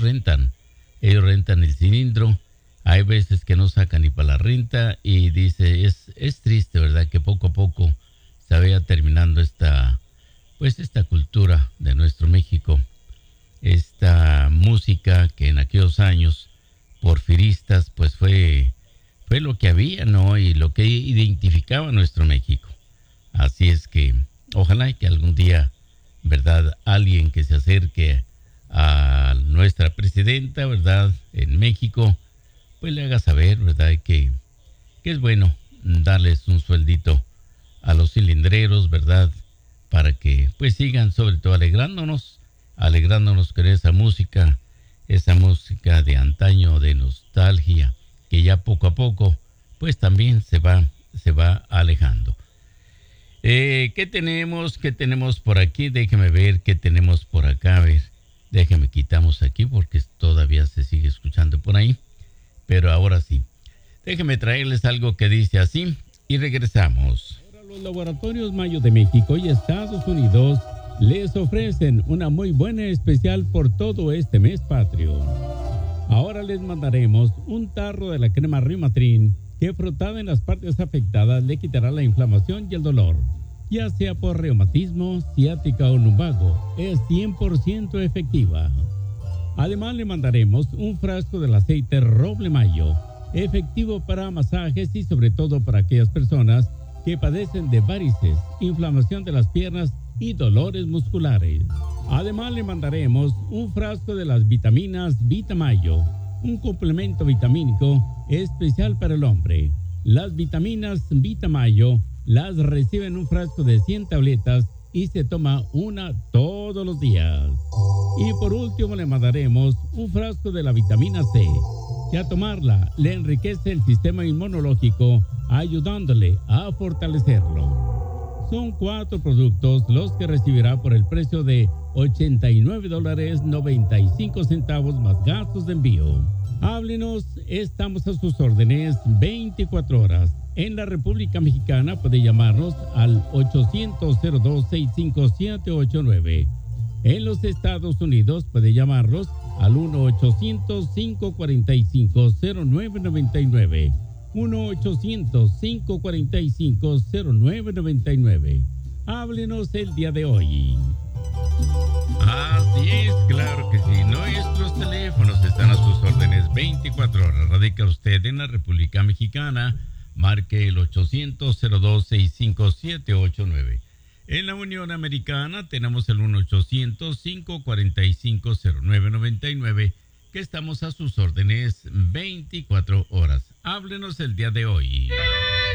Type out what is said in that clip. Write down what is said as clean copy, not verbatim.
ellos rentan el cilindro. Hay veces que no sacan ni para la renta y dice, es triste, ¿verdad? Que poco a poco se vaya terminando esta cultura de nuestro México, esta música que en aquellos años porfiristas, pues fue lo que había, ¿no? Y lo que identificaba a nuestro México. Así es que ojalá que algún día, ¿verdad? Alguien que se acerque a nuestra presidenta, ¿verdad? En México, pues le haga saber, ¿verdad? Que es bueno darles un sueldito a los cilindreros, ¿verdad? Para que pues sigan sobre todo alegrándonos con esa música de antaño, de nostalgia, que ya poco a poco pues también se va alejando. ¿Qué tenemos? ¿Qué tenemos por aquí? Déjeme ver qué tenemos por acá. A ver, déjeme quitamos aquí porque todavía se sigue escuchando por ahí. Pero ahora sí, déjeme traerles algo que dice así y regresamos. Ahora los laboratorios Mayo de México y Estados Unidos les ofrecen una muy buena especial por todo este mes patrio. Ahora les mandaremos un tarro de la crema Rimatrin que frotada en las partes afectadas le quitará la inflamación y el dolor, ya sea por reumatismo, ciática o lumbago. Es 100% efectiva. Además le mandaremos un frasco del aceite Roble Mayo, efectivo para masajes y sobre todo para aquellas personas que padecen de varices, inflamación de las piernas y dolores musculares. Además le mandaremos un frasco de las vitaminas Vitamayo, un complemento vitamínico especial para el hombre. Las vitaminas Vitamayo las recibe en un frasco de 100 tabletas y se toma una todos los días. Y por último le mandaremos un frasco de la vitamina C, que a tomarla le enriquece el sistema inmunológico, ayudándole a fortalecerlo. Son 4 productos los que recibirá por el precio de $89.95 más gastos de envío. Háblenos, estamos a sus órdenes 24 horas. En la República Mexicana puede llamarnos al 800-02-65789. En los Estados Unidos puede llamarnos al 1-800-545-0999. 1-800-545-0999. Háblenos el día de hoy. Así es, claro que sí. Nuestros teléfonos están a sus órdenes 24 horas. Radica usted en la República Mexicana, marque el 800-02-65789. En la Unión Americana tenemos el 1-800-545-0999, que estamos a sus órdenes 24 horas. Háblenos el día de hoy.